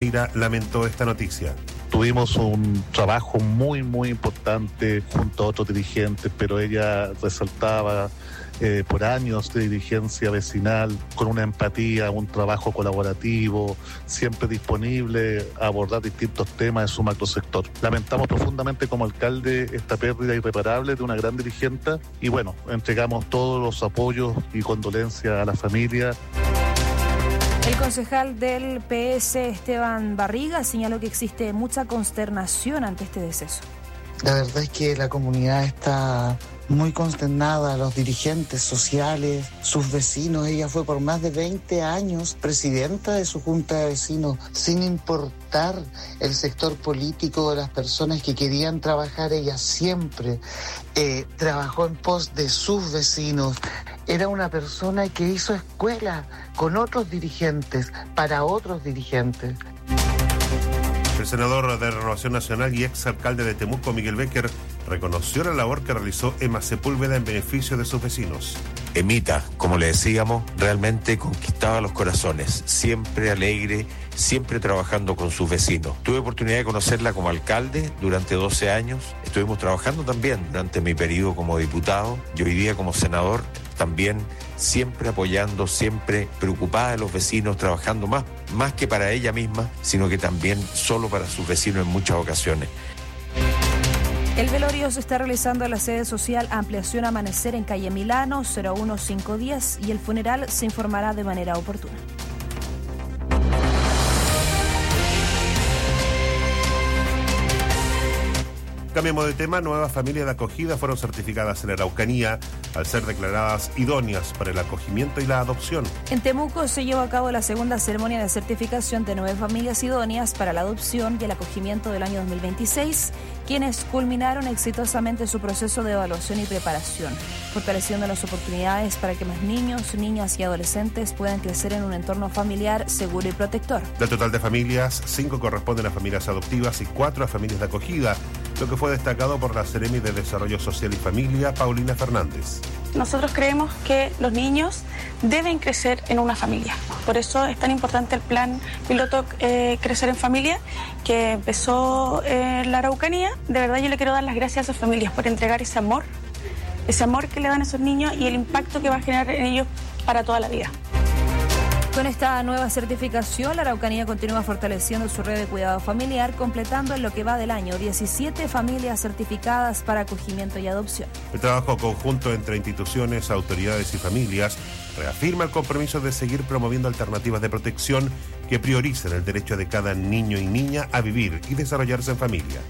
Lira lamentó esta noticia. Tuvimos un trabajo muy, muy importante junto a otros dirigentes, pero ella resaltaba por años de dirigencia vecinal, con una empatía, un trabajo colaborativo, siempre disponible a abordar distintos temas en su macrosector. Lamentamos profundamente como alcalde esta pérdida irreparable de una gran dirigente y bueno, entregamos todos los apoyos y condolencias a la familia. El concejal del PS, Esteban Barriga, señaló que existe mucha consternación ante este deceso. La verdad es que la comunidad está muy consternada, los dirigentes sociales, sus vecinos. Ella fue por más de 20 años presidenta de su junta de vecinos, sin importar el sector político de las personas que querían trabajar. Ella siempre trabajó en pos de sus vecinos. Era una persona que hizo escuela con otros dirigentes, para otros dirigentes. El senador de Renovación Nacional y exalcalde de Temuco, Miguel Becker, reconoció la labor que realizó Emma Sepúlveda en beneficio de sus vecinos. Emita, como le decíamos, realmente conquistaba los corazones, siempre alegre, siempre trabajando con sus vecinos. Tuve oportunidad de conocerla como alcalde durante 12 años, estuvimos trabajando también durante mi periodo como diputado y hoy día como senador, también siempre apoyando, siempre preocupada de los vecinos, trabajando más que para ella misma, sino que también solo para sus vecinos en muchas ocasiones. El velorio se está realizando en la sede social Ampliación Amanecer en calle Milano, 01510, y el funeral se informará de manera oportuna. Cambiamos de tema. Nuevas familias de acogida fueron certificadas en la Araucanía al ser declaradas idóneas para el acogimiento y la adopción. En Temuco se llevó a cabo la segunda ceremonia de certificación de 9 familias idóneas para la adopción y el acogimiento del año 2026, quienes culminaron exitosamente su proceso de evaluación y preparación, fortaleciendo las oportunidades para que más niños, niñas y adolescentes puedan crecer en un entorno familiar seguro y protector. Del total de familias, 5 corresponden a familias adoptivas y 4 a familias de acogida, lo que fue destacado por la Seremi de Desarrollo Social y Familia, Paulina Fernández. Nosotros creemos que los niños deben crecer en una familia. Por eso es tan importante el plan piloto Crecer en Familia, que empezó en la Araucanía. De verdad yo le quiero dar las gracias a esas familias por entregar ese amor que le dan a esos niños y el impacto que va a generar en ellos para toda la vida. Con esta nueva certificación, la Araucanía continúa fortaleciendo su red de cuidado familiar, completando en lo que va del año 17 familias certificadas para acogimiento y adopción. El trabajo conjunto entre instituciones, autoridades y familias reafirma el compromiso de seguir promoviendo alternativas de protección que prioricen el derecho de cada niño y niña a vivir y desarrollarse en familia.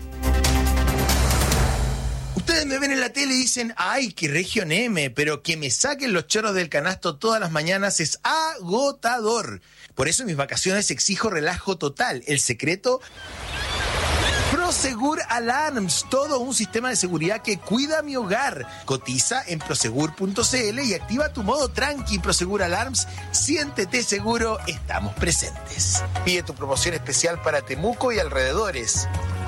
Ustedes me ven en la tele y dicen, ¡ay, qué Región M! Pero que me saquen los chorros del canasto todas las mañanas es agotador. Por eso en mis vacaciones exijo relajo total. El secreto, Prosegur Alarms, todo un sistema de seguridad que cuida mi hogar. Cotiza en prosegur.cl y activa tu modo tranqui. Prosegur Alarms, siéntete seguro, estamos presentes. Pide tu promoción especial para Temuco y alrededores.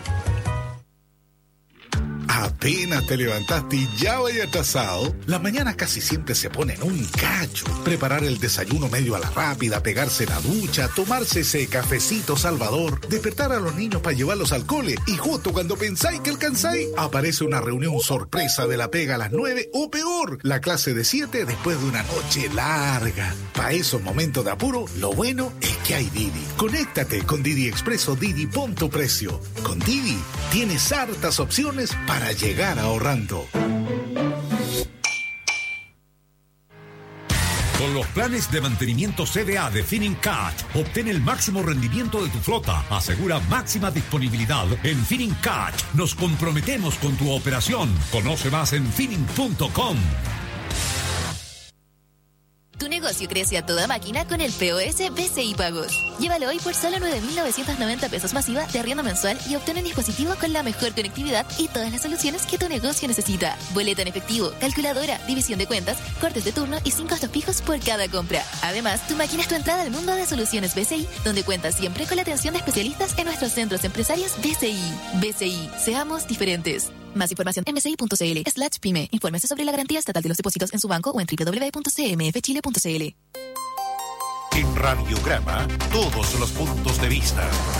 Apenas te levantaste y ya vaya atrasado. Las mañanas casi siempre se ponen un cacho. Preparar el desayuno medio a la rápida, pegarse la ducha, tomarse ese cafecito salvador, despertar a los niños para llevarlos al cole y justo cuando pensáis que alcanzáis, aparece una reunión sorpresa de la pega a las 9 o peor, la clase de 7 después de una noche larga. Para esos momentos de apuro, lo bueno es que hay Didi. Conéctate con Didi Express o Didi Pon tu Precio. Con Didi tienes hartas opciones para llegar ahorrando. Con los planes de mantenimiento CDA de Finincat, obtén el máximo rendimiento de tu flota. Asegura máxima disponibilidad en Finincat. Nos comprometemos con tu operación. Conoce más en Finin.com. Tu negocio crece a toda máquina con el POS BCI Pagos. Llévalo hoy por solo 9.990 pesos masiva de arriendo mensual y obtén un dispositivo con la mejor conectividad y todas las soluciones que tu negocio necesita. Boleta en efectivo, calculadora, división de cuentas, cortes de turno y 5 costos fijos por cada compra. Además, tu máquina es tu entrada al mundo de soluciones BCI, donde cuentas siempre con la atención de especialistas en nuestros centros empresarios BCI. BCI, seamos diferentes. Más información en bci.cl/pyme. Infórmese sobre la garantía estatal de los depósitos en su banco o en www.cmfchile.cl. En Radiograma, todos los puntos de vista.